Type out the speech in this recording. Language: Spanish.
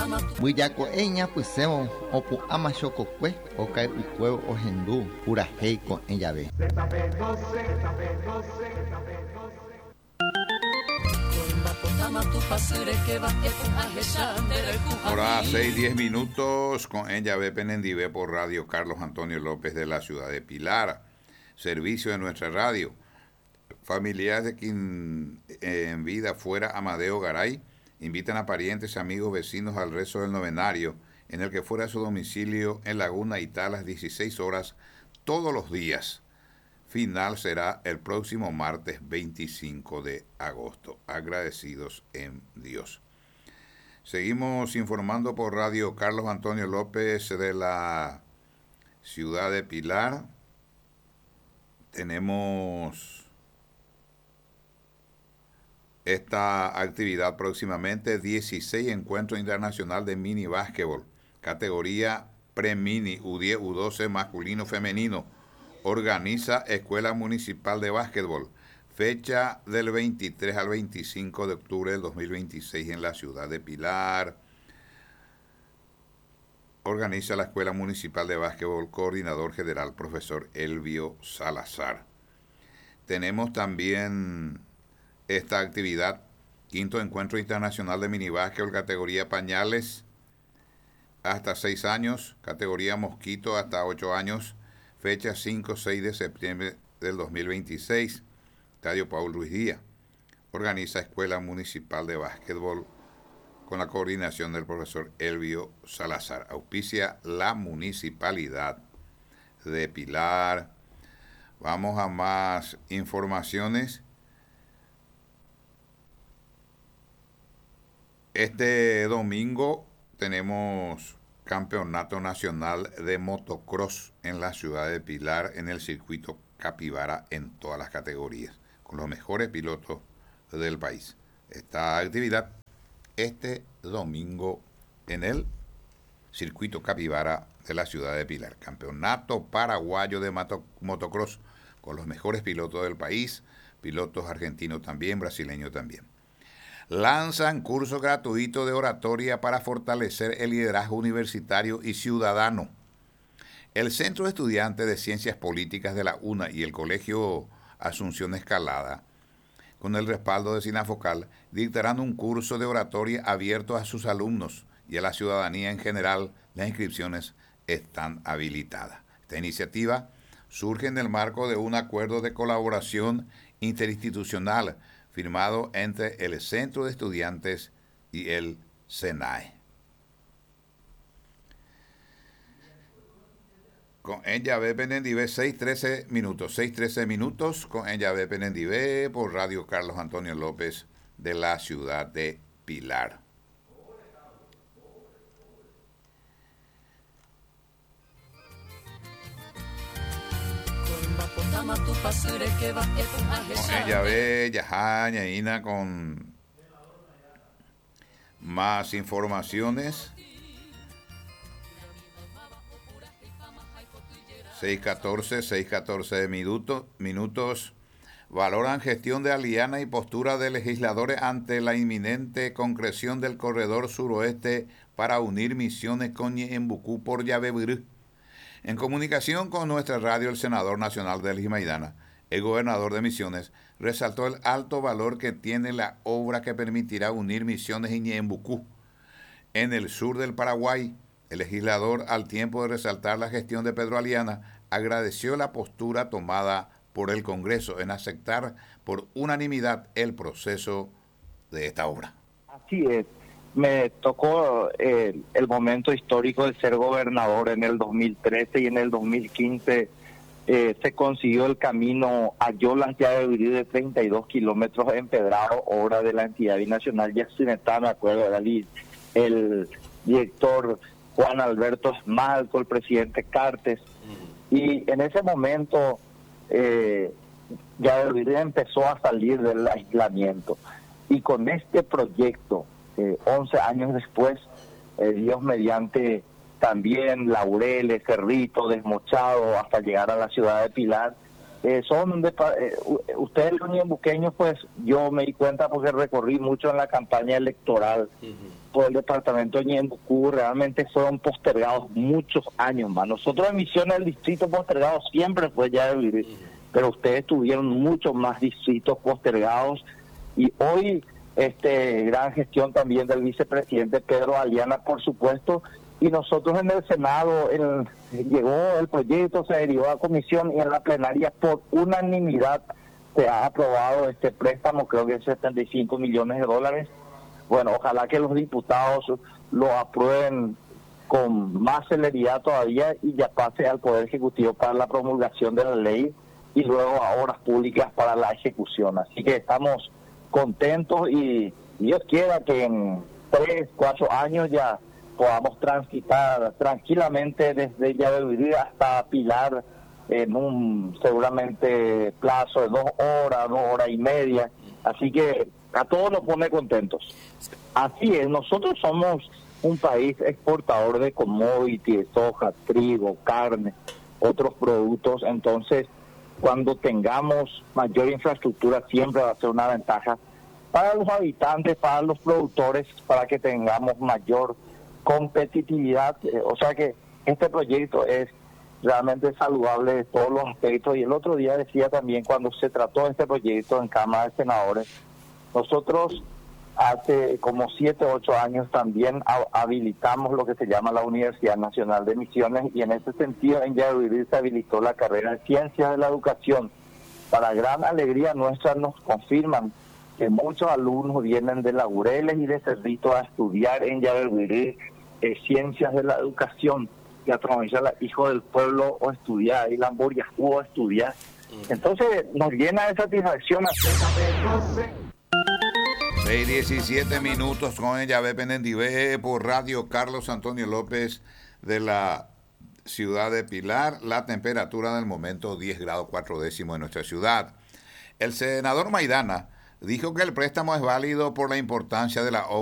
Buyako eña puseo opu amashokokwe okai ukueo ohendu pura heiko en llave. Ahora 6:10 minutos con en llave Penendivé por Radio Carlos Antonio López de la ciudad de Pilar. Servicio de nuestra radio. Familiares de quien en vida fuera Amadeo Garay invitan a parientes, amigos, vecinos al rezo del novenario en el que fuera su domicilio en Laguna Itá a las 16 horas todos los días. Final será el próximo martes 25 de agosto. Agradecidos en Dios. Seguimos informando por Radio Carlos Antonio López de la ciudad de Pilar. Tenemos esta actividad próximamente, 16 Encuentro Internacional de Mini Básquetbol, categoría Pre-Mini, U10, U12, masculino, femenino. Organiza Escuela Municipal de Básquetbol. Fecha del 23 al 25 de octubre del 2026 en la ciudad de Pilar. Organiza la Escuela Municipal de Básquetbol, coordinador general, profesor Elvio Salazar. Tenemos también esta actividad, quinto Encuentro Internacional de Minibásquetbol, categoría pañales, hasta 6 años, categoría mosquito, hasta 8 años, fecha 5-6 de septiembre del 2026, Estadio Paul Ruiz Díaz. Organiza Escuela Municipal de Básquetbol con la coordinación del profesor Elvio Salazar. Auspicia la Municipalidad de Pilar. Vamos a más informaciones. Este domingo tenemos Campeonato Nacional de Motocross en la ciudad de Pilar, en el circuito Capibara, en todas las categorías, con los mejores pilotos del país. Esta actividad este domingo en el circuito Capibara de la ciudad de Pilar. Campeonato paraguayo de motocross con los mejores pilotos del país, pilotos argentinos también, brasileños también. Lanzan curso gratuito de oratoria para fortalecer el liderazgo universitario y ciudadano. El Centro de Estudiantes de Ciencias Políticas de la UNA y el Colegio Asunción Escalada, con el respaldo de Sinafocal, dictarán un curso de oratoria abierto a sus alumnos y a la ciudadanía en general. Las inscripciones están habilitadas. Esta iniciativa surge en el marco de un acuerdo de colaboración interinstitucional firmado entre el Centro de Estudiantes y el SENAE. Con en llave Penendivé, 6:13 minutos con en llave Penendivé por Radio Carlos Antonio López de la ciudad de Pilar. Con en llave Yajaña Ina con más informaciones. 6:14 minutos. Valoran gestión de Aliana y postura de legisladores ante la inminente concreción del corredor suroeste para unir Misiones con Ñeembucú por Llavebrú. En comunicación con nuestra radio, el senador nacional de Limaidana, el gobernador de Misiones, resaltó el alto valor que tiene la obra que permitirá unir Misiones y Ñeembucú en el sur del Paraguay. El legislador, al tiempo de resaltar la gestión de Pedro Aliana, agradeció la postura tomada por el Congreso en aceptar por unanimidad el proceso de esta obra. Así es. Me tocó el momento histórico de ser gobernador en el 2013 y en el 2015 se consiguió el camino a Yolas Llavebrú de 32 kilómetros empedrado, obra de la entidad binacional Yacyretá, me acuerdo, era el director Juan Alberto Esmalco, el presidente Cartes, y en ese momento Llavebrú empezó a salir del aislamiento, y con este proyecto 11 años después, Dios mediante, también Laureles, Cerrito, Desmochado, hasta llegar a la ciudad de Pilar, ustedes los ñembuqueños, pues yo me di cuenta porque recorrí mucho en la campaña electoral por el departamento de Ñembucú, realmente fueron postergados muchos años más. Nosotros en Misiones del distrito postergado siempre fue ya de vivir, pero ustedes tuvieron muchos más distritos postergados y hoy gran gestión también del vicepresidente Pedro Aliana, por supuesto, y nosotros en el Senado llegó el proyecto, se derivó a comisión y en la plenaria por unanimidad se ha aprobado este préstamo, creo que es 75 millones de dólares. Bueno, ojalá que los diputados lo aprueben con más celeridad todavía y ya pase al Poder Ejecutivo para la promulgación de la ley y luego a obras públicas para la ejecución. Así que estamos contentos y Dios quiera que en 3, 4 años ya podamos transitar tranquilamente desde Yabebirí hasta Pilar en un seguramente plazo de 2 horas, 2 horas y media. Así que a todos nos pone contentos. Así es, nosotros somos un país exportador de commodity, de soja, trigo, carne, otros productos. Entonces, cuando tengamos mayor infraestructura siempre va a ser una ventaja para los habitantes, para los productores, para que tengamos mayor competitividad. O sea que este proyecto es realmente saludable de todos los aspectos. Y el otro día decía también, cuando se trató este proyecto en Cámara de Senadores, nosotros hace como 7 o 8 años también habilitamos lo que se llama la Universidad Nacional de Misiones, y en ese sentido en Yabebirí se habilitó la carrera de Ciencias de la Educación. Para gran alegría nuestra nos confirman que muchos alumnos vienen de Laureles y de Cerrito a estudiar en Yabebirí Ciencias de la Educación, y a la Hijo del Pueblo o estudiar, y la Amboriajú o estudiar. Entonces nos llena de satisfacción. 6:17 minutos con el Yabé Penendivé por Radio Carlos Antonio López de la ciudad de Pilar. La temperatura del momento 10 grados 4 décimos en nuestra ciudad. El senador Maidana dijo que el préstamo es válido por la importancia de la obra